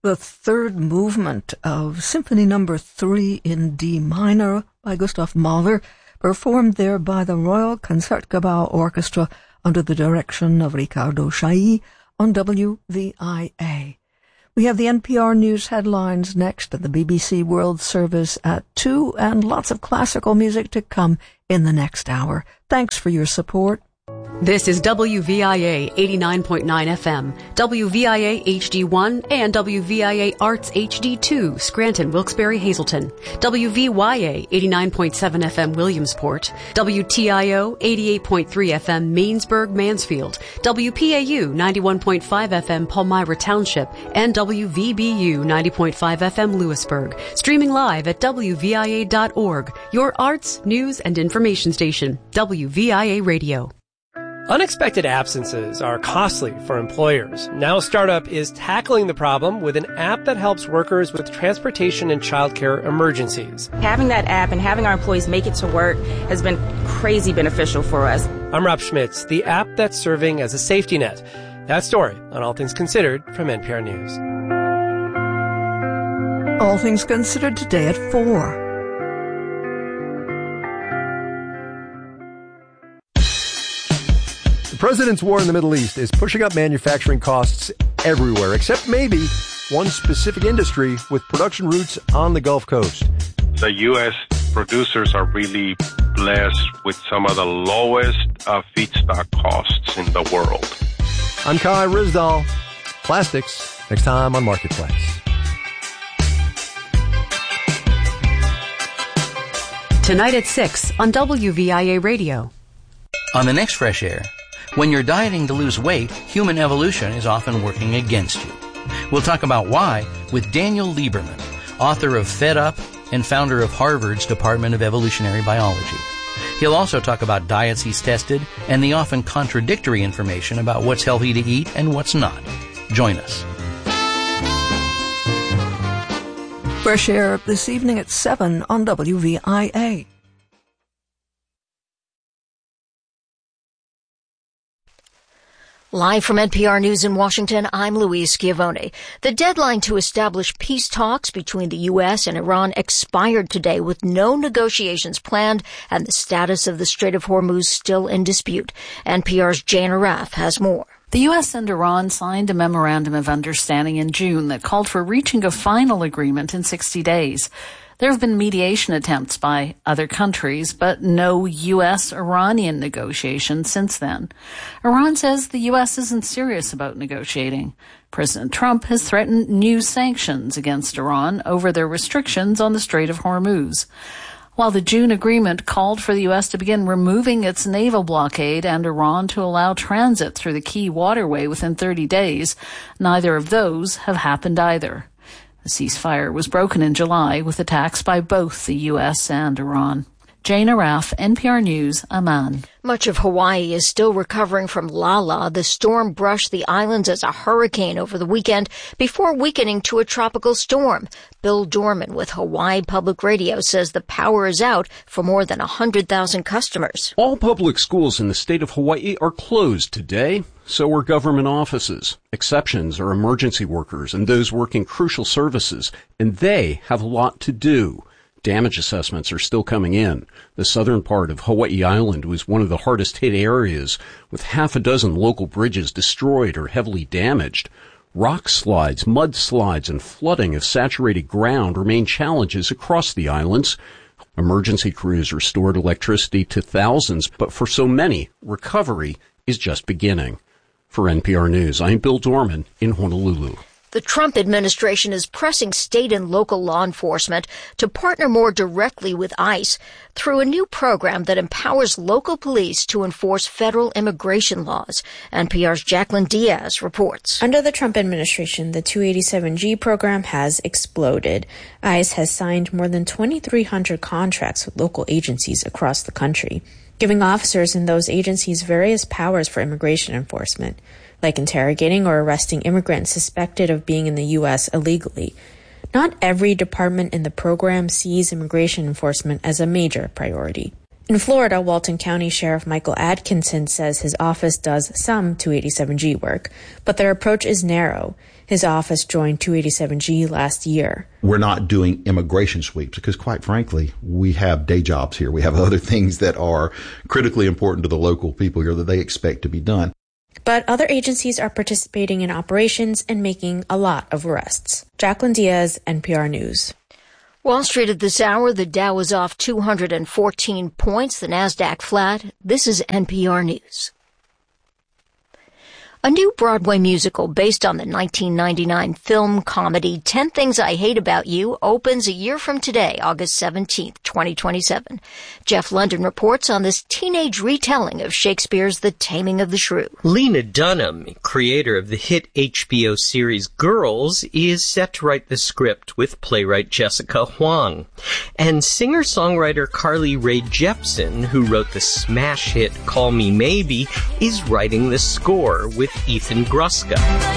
the third movement of Symphony No. 3 in D minor by Gustav Mahler, performed there by the Royal Concertgebouw Orchestra under the direction of Riccardo Chailly on WVIA. We have the NPR News headlines next and the BBC World Service at 2, and lots of classical music to come in the next hour. Thanks for your support. This is WVIA 89.9 FM, WVIA HD1, and WVIA Arts HD2, Scranton, Wilkes-Barre, Hazleton, WVYA 89.7 FM, Williamsport, WTIO 88.3 FM, Mainsburg, Mansfield, WPAU 91.5 FM, Palmyra Township, and WVBU 90.5 FM, Lewisburg. Streaming live at WVIA.org, your arts, news, and information station, WVIA Radio. Unexpected absences are costly for employers. Now Startup is tackling the problem with an app that helps workers with transportation and childcare emergencies. Having that app and having our employees make it to work has been crazy beneficial for us. I'm Rob Schmitz, the app that's serving as a safety net. That story on All Things Considered from NPR News. All Things Considered today at 4. The president's war in the Middle East is pushing up manufacturing costs everywhere, except maybe one specific industry with production roots on the Gulf Coast. The U.S. producers are really blessed with some of the lowest feedstock costs in the world. I'm Kai Rizdal. Plastics, next time on Marketplace. Tonight at 6 on WVIA Radio. On the next Fresh Air, when you're dieting to lose weight, human evolution is often working against you. We'll talk about why with Daniel Lieberman, author of Fed Up and founder of Harvard's Department of Evolutionary Biology. He'll also talk about diets he's tested and the often contradictory information about what's healthy to eat and what's not. Join us. Fresh Air this evening at 7 on WVIA. Live from NPR News in Washington, I'm Louise Schiavone. The deadline to establish peace talks between the U.S. and Iran expired today with no negotiations planned and the status of the Strait of Hormuz still in dispute. NPR's Jane Arraf has more. The U.S. and Iran signed a memorandum of understanding in June that called for reaching a final agreement in 60 days. There have been mediation attempts by other countries, but no U.S.-Iranian negotiations since then. Iran says the U.S. isn't serious about negotiating. President Trump has threatened new sanctions against Iran over their restrictions on the Strait of Hormuz. While the June agreement called for the U.S. to begin removing its naval blockade and Iran to allow transit through the key waterway within 30 days, neither of those have happened either. The ceasefire was broken in July with attacks by both the U.S. and Iran. Jane Arraf, NPR News, Amman. Much of Hawaii is still recovering from Lala. The storm brushed the islands as a hurricane over the weekend before weakening to a tropical storm. Bill Dorman with Hawaii Public Radio says the power is out for more than 100,000 customers. All public schools in the state of Hawaii are closed today. So are government offices. Exceptions are emergency workers and those working crucial services, and they have a lot to do. Damage assessments are still coming in. The southern part of Hawaii Island was one of the hardest hit areas, with half a dozen local bridges destroyed or heavily damaged. Rock slides, mudslides, and flooding of saturated ground remain challenges across the islands. Emergency crews restored electricity to thousands, but for so many, recovery is just beginning. For NPR News, I'm Bill Dorman in Honolulu. The Trump administration is pressing state and local law enforcement to partner more directly with ICE through a new program that empowers local police to enforce federal immigration laws. NPR's Jacqueline Diaz reports. Under the Trump administration, the 287G program has exploded. ICE has signed more than 2,300 contracts with local agencies across the country, giving officers in those agencies various powers for immigration enforcement, like interrogating or arresting immigrants suspected of being in the U.S. illegally. Not every department in the program sees immigration enforcement as a major priority. In Florida, Walton County Sheriff Michael Atkinson says his office does some 287G work, but their approach is narrow. His office joined 287G last year. We're not doing immigration sweeps because, quite frankly, we have day jobs here. We have other things that are critically important to the local people here that they expect to be done. But other agencies are participating in operations and making a lot of arrests. Jacqueline Diaz, NPR News. Wall Street at this hour, the Dow is off 214 points, the Nasdaq flat. This is NPR News. A new Broadway musical based on the 1999 film comedy 10 Things I Hate About You opens a year from today, August 17th, 2027. Jeff London reports on this teenage retelling of Shakespeare's The Taming of the Shrew. Lena Dunham, creator of the hit HBO series Girls, is set to write the script with playwright Jessica Huang. And singer-songwriter Carly Rae Jepsen, who wrote the smash hit Call Me Maybe, is writing the score with Ethan Gruska.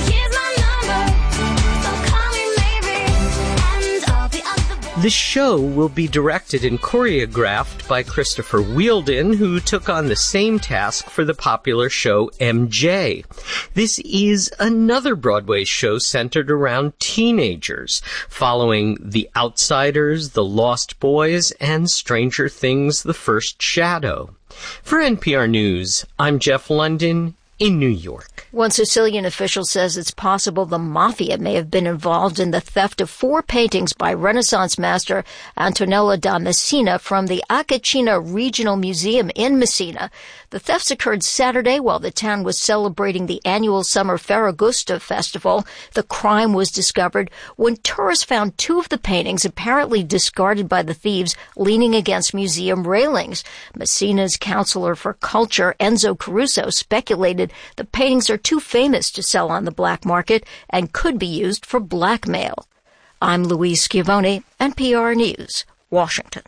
The show will be directed and choreographed by Christopher Wheeldon, who took on the same task for the popular show MJ. This is another Broadway show centered around teenagers, following The Outsiders, The Lost Boys, and Stranger Things: The First Shadow. For NPR News, I'm Jeff London in New York. One Sicilian official says it's possible the mafia may have been involved in the theft of 4 paintings by Renaissance master Antonello da Messina from the Acacina Regional Museum in Messina. The thefts occurred Saturday while the town was celebrating the annual summer Ferragosto festival. The crime was discovered when tourists found 2 of the paintings apparently discarded by the thieves leaning against museum railings. Messina's counselor for culture, Enzo Caruso, speculated the paintings are too famous to sell on the black market and could be used for blackmail. I'm Louise Schiavone, NPR News, Washington.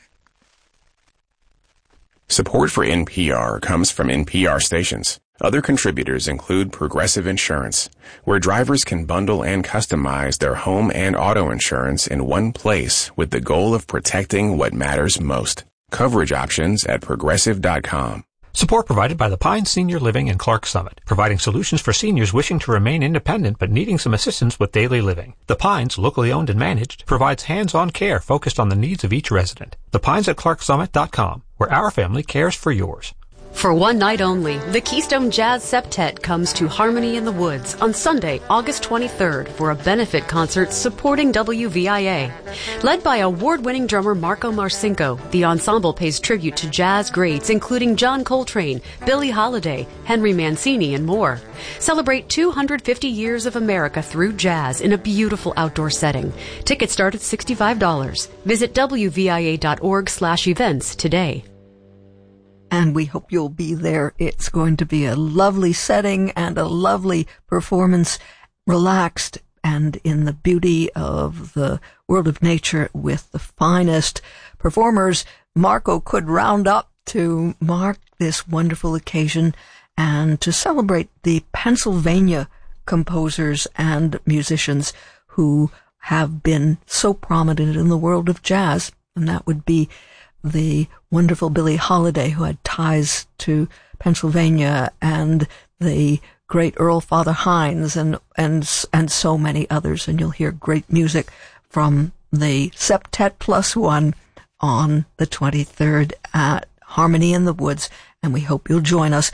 Support for NPR comes from NPR stations. Other contributors include Progressive Insurance, where drivers can bundle and customize their home and auto insurance in one place with the goal of protecting what matters most. Coverage options at Progressive.com. Support provided by the Pines Senior Living in Clark Summit, providing solutions for seniors wishing to remain independent but needing some assistance with daily living. The Pines, locally owned and managed, provides hands-on care focused on the needs of each resident. The Pines at ClarkSummit.com, where our family cares for yours. For one night only, the Keystone Jazz Septet comes to Harmony in the Woods on Sunday, August 23rd for a benefit concert supporting WVIA. Led by award-winning drummer Marco Marcinko, the ensemble pays tribute to jazz greats including John Coltrane, Billie Holiday, Henry Mancini, and more. Celebrate 250 years of America through jazz in a beautiful outdoor setting. Tickets start at $65. Visit WVIA.org/events today. And we hope you'll be there. It's going to be a lovely setting and a lovely performance, relaxed and in the beauty of the world of nature with the finest performers Marco could round up to mark this wonderful occasion and to celebrate the Pennsylvania composers and musicians who have been so prominent in the world of jazz. And that would be the wonderful Billie Holiday, who had ties to Pennsylvania, and the great Earl Father Hines, and so many others. And you'll hear great music from the Septet Plus One on the 23rd at Harmony in the Woods. And we hope you'll join us,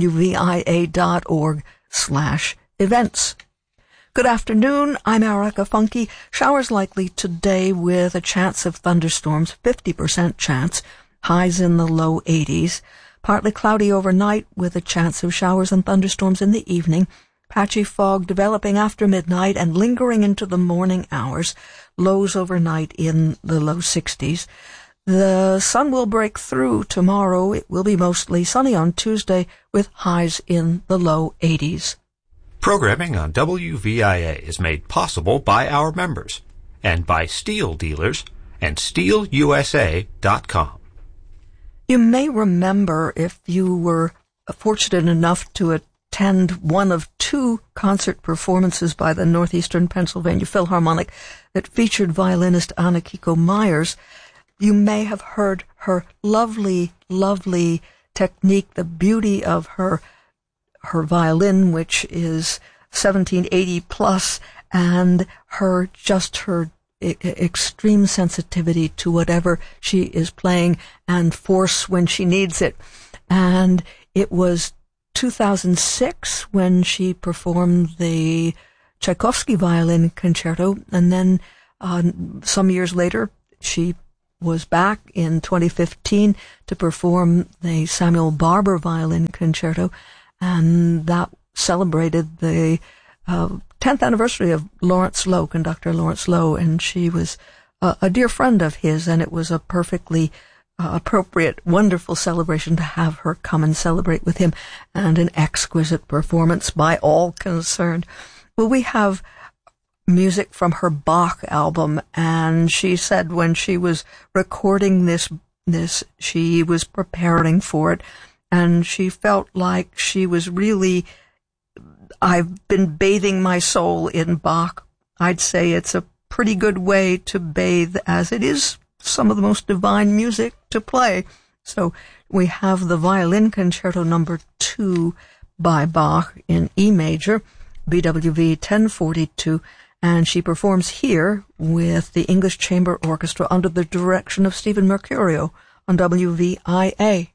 WVIA.org/events. Good afternoon, I'm Erica Funke. Showers likely today with a chance of thunderstorms, 50% chance, highs in the low 80s. Partly cloudy overnight with a chance of showers and thunderstorms in the evening. Patchy fog developing after midnight and lingering into the morning hours. Lows overnight in the low 60s. The sun will break through tomorrow. It will be mostly sunny on Tuesday with highs in the low 80s. Programming on WVIA is made possible by our members and by Steel Dealers and SteelUSA.com. You may remember, if you were fortunate enough to attend one of 2 concert performances by the Northeastern Pennsylvania Philharmonic that featured violinist Anna Kiko Myers, you may have heard her lovely, lovely technique, the beauty of her violin, which is 1780 plus, and her extreme sensitivity to whatever she is playing and force when she needs it. And it was 2006 when she performed the Tchaikovsky Violin Concerto, and then some years later she was back in 2015 to perform the Samuel Barber Violin Concerto, and that celebrated the 10th anniversary of Lawrence Lowe, conductor Lawrence Lowe, and she was a dear friend of his, and it was a perfectly appropriate, wonderful celebration to have her come and celebrate with him, and an exquisite performance by all concerned. Well, we have music from her Bach album, and she said when she was recording this, she was preparing for it, and she felt like she was really, I've been bathing my soul in Bach. I'd say it's a pretty good way to bathe, as it is some of the most divine music to play. So we have the Violin Concerto number 2 by Bach in E major, BWV 1042, and she performs here with the English Chamber Orchestra under the direction of Stephen Mercurio on WVIA.